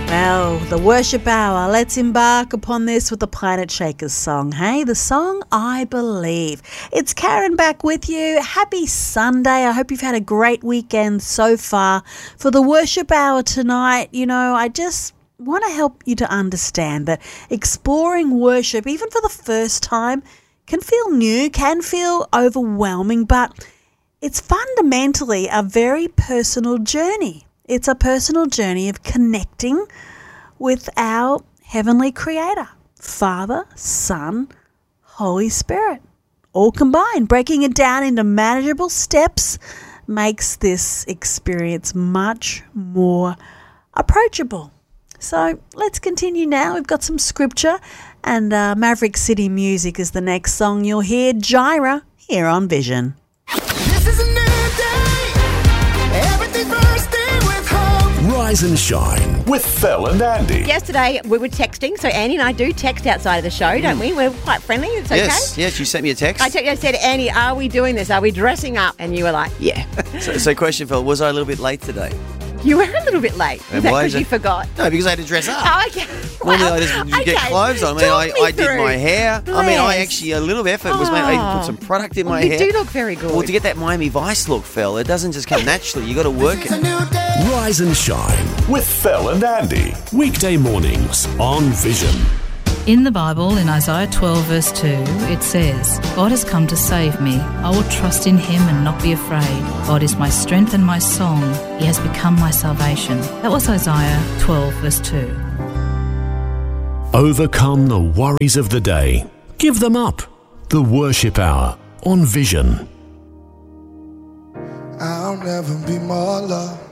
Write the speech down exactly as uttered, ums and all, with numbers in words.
Well, the worship hour. Let's embark upon this with the Planet Shakers song, hey? The song I Believe. It's Karen back with you. Happy Sunday. I hope you've had a great weekend so far. For the worship hour tonight, you know, I just want to help you to understand that exploring worship, even for the first time, can feel new, can feel overwhelming, but it's fundamentally a very personal journey. It's a personal journey of connecting with our Heavenly Creator, Father, Son, Holy Spirit, all combined. Breaking it down into manageable steps makes this experience much more approachable. So let's continue now. We've got some scripture, and uh, Maverick City Music is the next song you'll hear. Jireh here on Vision. This is a new day. Everything's bursting with hope. Rise and shine with Phil and Andy. Yesterday we were texting, so Andy and I do text outside of the show, don't we? We're quite friendly. It's okay. Yes, yes. You sent me a text. I, te- I said, Andy, are we doing this? Are we dressing up? And you were like, yeah. so, so, question, Phil, was I a little bit late today? You were a little bit late. And Is that why because is you it- forgot? No, because I had to dress up. Oh, okay. Normally Well, I just you get okay. clothes on. I mean, Talk I, me I did through. my hair. I mean, I Bless. actually, a little effort was made. I even put some product in my you hair. do look very good. Well, to get that Miami Vice look, Phil, it doesn't just come naturally. You got to work It's a it. new day. Rise and shine with Phil and Andy. Weekday mornings on Vision. In the Bible, in Isaiah twelve verse two, it says, God has come to save me. I will trust in him and not be afraid. God is my strength and my song. He has become my salvation. That was Isaiah twelve verse two. Overcome the worries of the day. Give them up. The Worship Hour on Vision. I'll never be more loved